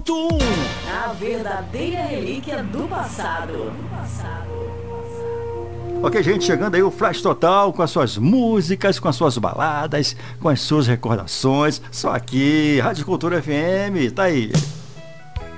100.1. A verdadeira relíquia do passado. Ok, gente, chegando aí o Flash Total com as suas músicas, com as suas baladas, com as suas recordações. Só aqui, Rádio Cultura FM, tá aí.